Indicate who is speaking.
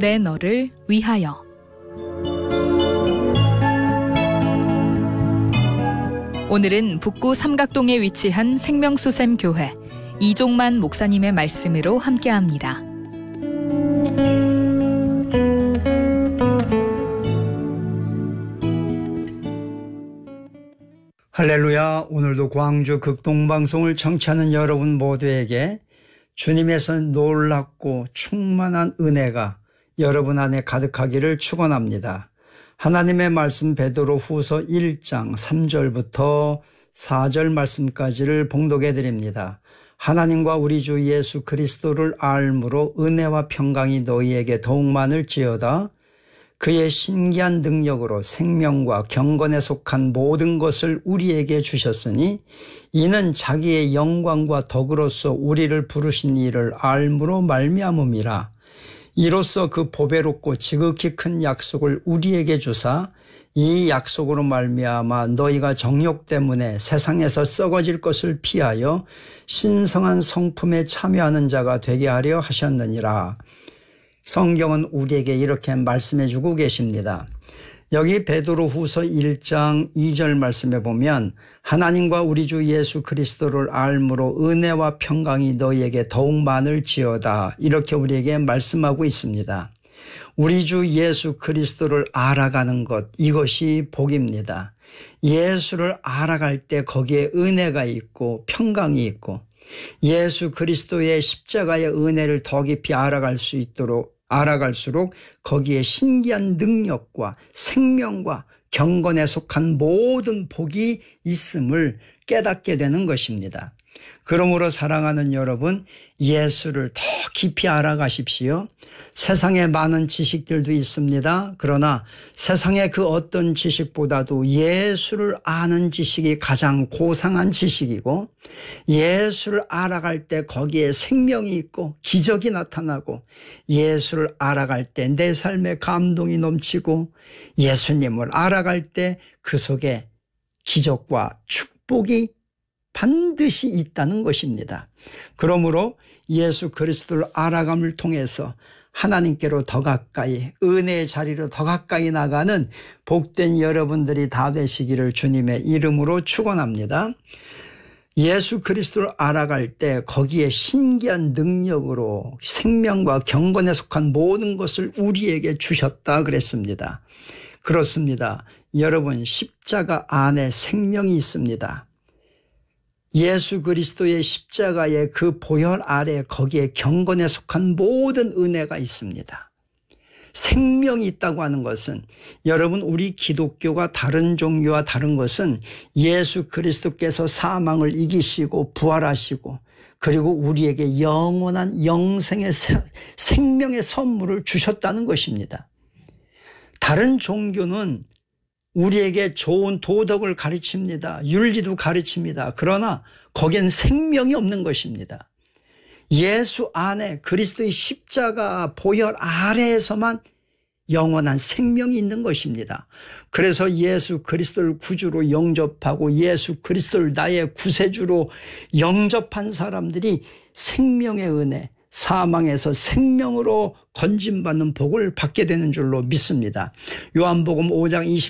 Speaker 1: 내 너를 위하여. 오늘은 북구 삼각동에 위치한 생명수샘 교회 이종만 목사님의 말씀으로 함께합니다.
Speaker 2: 할렐루야. 오늘도 광주 극동방송을 청취하는 여러분 모두에게 주님에서 놀랍고 충만한 은혜가 여러분 안에 가득하기를 축원합니다. 하나님의 말씀 베드로 후서 1장 3절부터 4절 말씀까지를 봉독해 드립니다. 하나님과 우리 주 예수 그리스도를 알므로 은혜와 평강이 너희에게 더욱 많을지어다. 그의 신기한 능력으로 생명과 경건에 속한 모든 것을 우리에게 주셨으니 이는 자기의 영광과 덕으로서 우리를 부르신 이를 알므로 말미암음이라. 이로써 그 보배롭고 지극히 큰 약속을 우리에게 주사 이 약속으로 말미암아 너희가 정욕 때문에 세상에서 썩어질 것을 피하여 신성한 성품에 참여하는 자가 되게 하려 하셨느니라. 성경은 우리에게 이렇게 말씀해 주고 계십니다. 여기 베드로 후서 1장 2절 말씀에 보면 하나님과 우리 주 예수 그리스도를 알므로 은혜와 평강이 너희에게 더욱 많을지어다, 이렇게 우리에게 말씀하고 있습니다. 우리 주 예수 그리스도를 알아가는 것, 이것이 복입니다. 예수를 알아갈 때 거기에 은혜가 있고 평강이 있고 예수 그리스도의 십자가의 은혜를 더 깊이 알아갈수록 거기에 신기한 능력과 생명과 경건에 속한 모든 복이 있음을 깨닫게 되는 것입니다. 그러므로 사랑하는 여러분, 예수를 더 깊이 알아가십시오. 세상에 많은 지식들도 있습니다. 그러나 세상의 그 어떤 지식보다도 예수를 아는 지식이 가장 고상한 지식이고, 예수를 알아갈 때 거기에 생명이 있고 기적이 나타나고, 예수를 알아갈 때 내 삶에 감동이 넘치고, 예수님을 알아갈 때 그 속에 기적과 축복이 반드시 있다는 것입니다. 그러므로 예수 그리스도를 알아감을 통해서 하나님께로 더 가까이, 은혜의 자리로 더 가까이 나가는 복된 여러분들이 다 되시기를 주님의 이름으로 축원합니다. 예수 그리스도를 알아갈 때 거기에 신기한 능력으로 생명과 경건에 속한 모든 것을 우리에게 주셨다 그랬습니다. 그렇습니다. 여러분, 십자가 안에 생명이 있습니다. 예수 그리스도의 십자가의 그 보혈 아래 거기에 경건에 속한 모든 은혜가 있습니다. 생명이 있다고 하는 것은, 여러분, 우리 기독교가 다른 종교와 다른 것은 예수 그리스도께서 사망을 이기시고 부활하시고 그리고 우리에게 영원한 영생의 생명의 선물을 주셨다는 것입니다. 다른 종교는 우리에게 좋은 도덕을 가르칩니다. 윤리도 가르칩니다. 그러나 거기엔 생명이 없는 것입니다. 예수 안에 그리스도의 십자가 보혈 아래에서만 영원한 생명이 있는 것입니다. 그래서 예수 그리스도를 구주로 영접하고 예수 그리스도를 나의 구세주로 영접한 사람들이 생명의 은혜, 사망에서 생명으로 건짐받는 복을 받게 되는 줄로 믿습니다. 요한복음 5장